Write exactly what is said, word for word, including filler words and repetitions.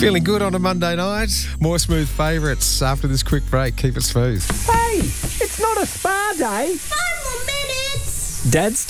Feeling good on a Monday night? More smooth favourites after this quick break. Keep it smooth. Hey, it's not a spa day. Five more minutes. Dad's